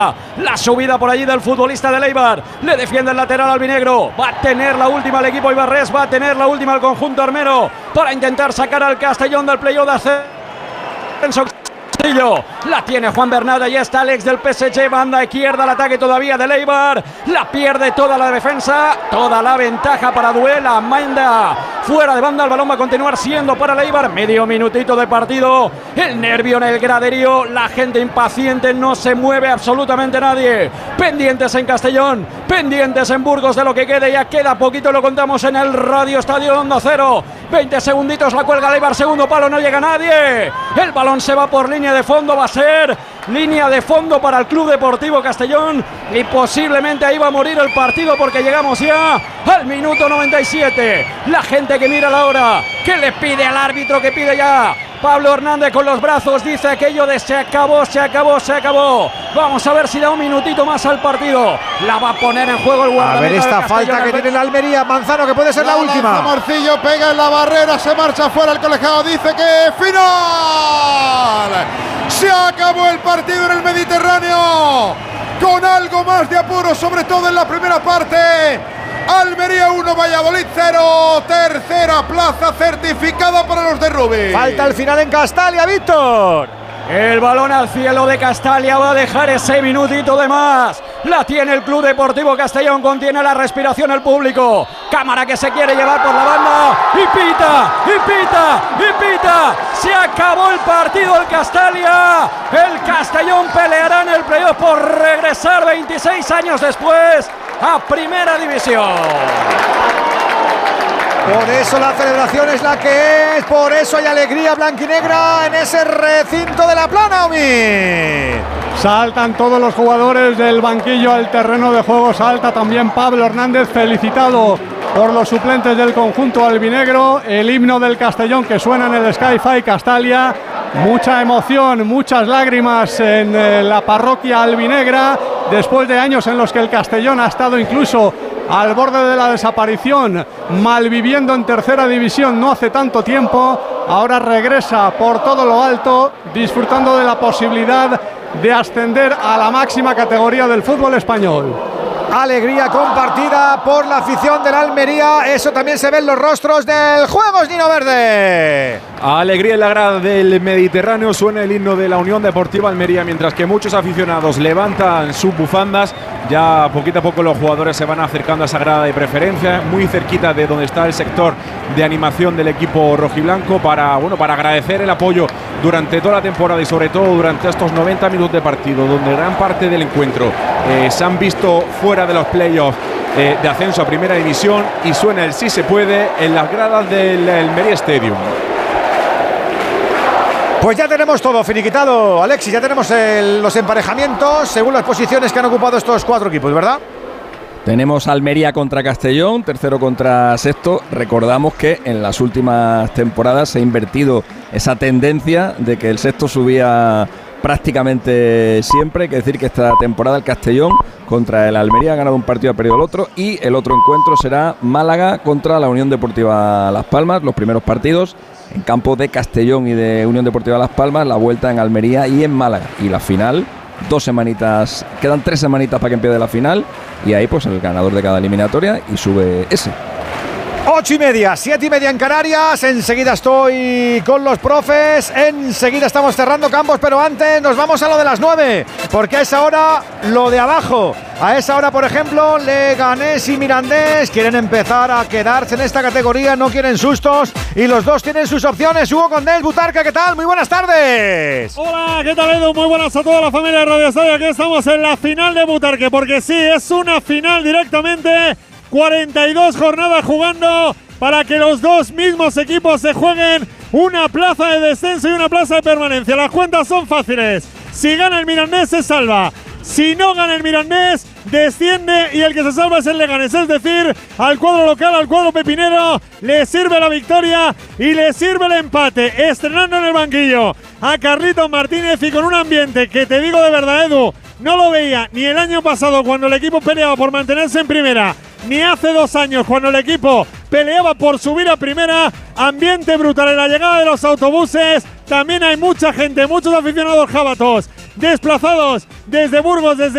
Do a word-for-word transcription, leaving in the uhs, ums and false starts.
La subida por allí del futbolista del Eibar. Le defiende el lateral albinegro. Va a tener la última el equipo ibarrés. Va a tener la última el conjunto armero para intentar sacar al Castellón del playoff de ascenso. La tiene Juan Bernat, ahí está Alex del P S G, banda izquierda, el ataque todavía del Eibar, la pierde toda la defensa, toda la ventaja para Duela, Mainda, fuera de banda, el balón va a continuar siendo para el Eibar, medio minutito de partido, el nervio en el graderío, la gente impaciente, no se mueve absolutamente nadie, pendientes en Castellón, pendientes en Burgos de lo que quede, ya queda poquito, lo contamos en el Radio Estadio Onda Cero, veinte segunditos, la cuelga el Eibar, segundo palo, no llega nadie, el balón se va por línea de fondo, va a ser línea de fondo para el Club Deportivo Castellón y posiblemente ahí va a morir el partido porque llegamos ya al minuto noventa y siete. La gente que mira la hora, que le pide al árbitro, que pide ya. Pablo Hernández con los brazos dice aquello de se acabó, se acabó, se acabó. Vamos a ver si da un minutito más al partido. La va a poner en juego el guardameta. A ver esta falta que tiene la Almería, Manzano, que puede ser la, la última. Morcillo pega en la barrera, se marcha fuera el colegiado, dice que final. Se acabó el partido en el Mediterráneo con algo más de apuro, sobre todo en la primera parte. Almería uno, Valladolid cero, tercera plaza certificada para los de Rubí. Falta el final en Castalia, Víctor. El balón al cielo de Castalia va a dejar ese minutito de más. La tiene el Club Deportivo Castellón, contiene la respiración el público. Cámara que se quiere llevar por la banda. Y pita, y pita, y pita. Se acabó el partido el Castalia. El Castellón peleará en el playoff por regresar veintiséis años después a Primera División. Por eso la celebración es la que es, por eso hay alegría blanquinegra en ese recinto de la Plana, Omi. Saltan todos los jugadores del banquillo al terreno de juego, salta también Pablo Hernández, felicitado por los suplentes del conjunto albinegro, el himno del Castellón que suena en el Sky-Fi Castalia, mucha emoción, muchas lágrimas en eh, la parroquia albinegra, después de años en los que el Castellón ha estado incluso al borde de la desaparición, malviviendo en tercera división no hace tanto tiempo, ahora regresa por todo lo alto, disfrutando de la posibilidad de ascender a la máxima categoría del fútbol español. Alegría compartida por la afición de la Almería, eso también se ve en los rostros del Juegos Nino Verde. Alegría en la grada del Mediterráneo, suena el himno de la Unión Deportiva Almería, mientras que muchos aficionados levantan sus bufandas. Ya poquito a poco los jugadores se van acercando a esa grada de preferencia, muy cerquita de donde está el sector de animación del equipo rojiblanco, para, bueno, para agradecer el apoyo durante toda la temporada y sobre todo durante estos noventa minutos de partido, donde gran parte del encuentro eh, se han visto fuera de los playoffs eh, de ascenso a Primera División, y suena el sí se puede en las gradas del Almería Stadium. Pues ya tenemos todo finiquitado, Alexis, ya tenemos el, los emparejamientos según las posiciones que han ocupado estos cuatro equipos, ¿verdad? Tenemos Almería contra Castellón, tercero contra sexto. Recordamos que en las últimas temporadas se ha invertido esa tendencia de que el sexto subía prácticamente siempre. Hay que decir que esta temporada el Castellón contra el Almería ha ganado un partido, ha perdido el otro, y el otro encuentro será Málaga contra la Unión Deportiva Las Palmas. Los primeros partidos en campo de Castellón y de Unión Deportiva Las Palmas, la vuelta en Almería y en Málaga, y la final, dos semanitas, quedan tres semanitas para que empiece la final, y ahí pues el ganador de cada eliminatoria y sube ese. Ocho y media, siete y media en Canarias. Enseguida estoy con los profes. Enseguida estamos cerrando campos, pero antes nos vamos a lo de las nueve, porque a esa hora lo de abajo. A esa hora, por ejemplo, Leganés y Mirandés quieren empezar a quedarse en esta categoría, no quieren sustos y los dos tienen sus opciones. Hugo Condés, Butarque, ¿qué tal? Muy buenas tardes. Hola, ¿qué tal, Edu? Muy buenas a toda la familia de Radio Estadio. Aquí estamos en la final de Butarque, porque sí, es una final directamente. cuarenta y dos jornadas jugando para que los dos mismos equipos se jueguen una plaza de descenso y una plaza de permanencia. Las cuentas son fáciles. Si gana el Mirandés se salva. Si no gana el Mirandés, desciende y el que se salva es el Leganés. Es decir, al cuadro local, al cuadro pepinero, le sirve la victoria y le sirve el empate. Estrenando en el banquillo a Carlitos Martínez, y con un ambiente que te digo de verdad, Edu, no lo veía ni el año pasado cuando el equipo peleaba por mantenerse en primera, ni hace dos años cuando el equipo peleaba por subir a primera. Ambiente brutal en la llegada de los autobuses. También hay mucha gente, muchos aficionados jabatos desplazados desde Burgos, desde